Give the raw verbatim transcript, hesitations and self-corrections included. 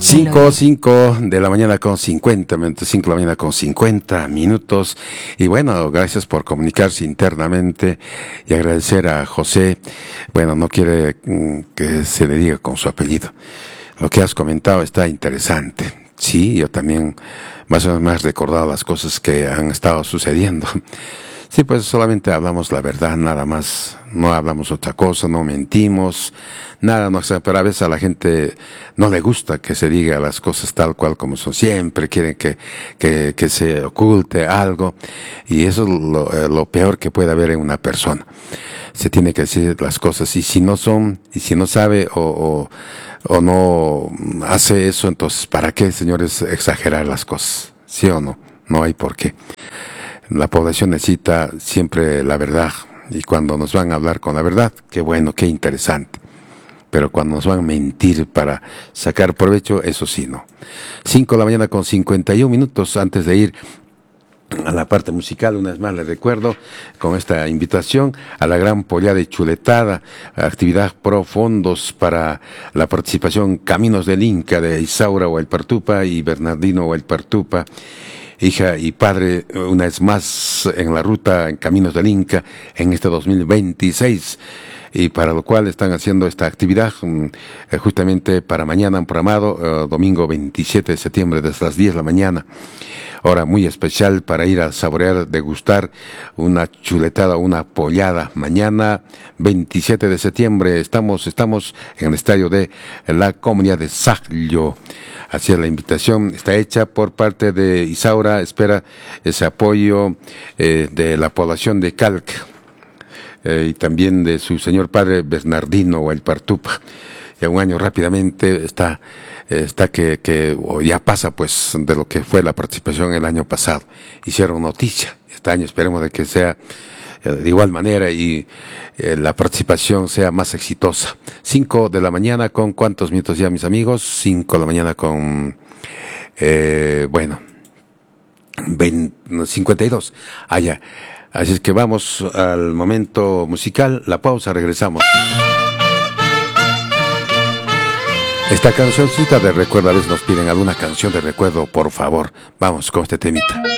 Cinco, cinco de la mañana con cincuenta minutos, cinco de la mañana con cincuenta minutos. Y bueno, gracias por comunicarse internamente y agradecer a José. Bueno, no quiere mm, que se le diga con su apellido. Lo que has comentado está interesante. Sí, yo también más o menos me has recordado las cosas que han estado sucediendo. Sí, pues solamente hablamos la verdad, nada más. No hablamos otra cosa, no mentimos, nada, no sé, pero a veces a la gente no le gusta que se diga las cosas tal cual como son. Siempre quieren que, que, que se oculte algo, y eso es lo, eh, lo peor que puede haber en una persona. Se tiene que decir las cosas, y si no son, y si no sabe o, o, o no hace eso, entonces ¿para qué, señores, exagerar las cosas? ¿Sí o no? No hay por qué. La población necesita siempre la verdad, y cuando nos van a hablar con la verdad, qué bueno, qué interesante. Pero cuando nos van a mentir para sacar provecho, eso sí, no. Cinco de la mañana con cincuenta y un minutos. Antes de ir a la parte musical, una vez más les recuerdo con esta invitación a la gran pollada y chuletada, actividad pro fondos para la participación Caminos del Inca de Isaura Huaypartupa y Bernardino Huaypartupa, hija y padre, una vez más en la ruta en Caminos del Inca en este dos mil veintiséis, y para lo cual están haciendo esta actividad eh, justamente para mañana, han programado eh, domingo veintisiete de septiembre desde las diez de la mañana. Hora muy especial para ir a saborear, degustar una chuletada, una pollada. Mañana veintisiete de septiembre estamos, estamos en el estadio de la Comunidad de Sagllo. Así es, la invitación está hecha por parte de Isaura, espera ese apoyo eh, de la población de Calc eh, y también de su señor padre Bernardino Huaypartupa. Ya un año rápidamente está, eh, está que, que o ya pasa pues de lo que fue la participación el año pasado. Hicieron noticia. Este año esperemos de que sea de igual manera y eh, la participación sea más exitosa. Cinco de la mañana con cuántos minutos ya, mis amigos. Cinco de la mañana con, eh, bueno, veinte, cincuenta y dos. Allá. Así es que vamos al momento musical, la pausa, regresamos. Esta cancioncita de recuerdo, a veces nos piden alguna canción de recuerdo, por favor. Vamos con este temita.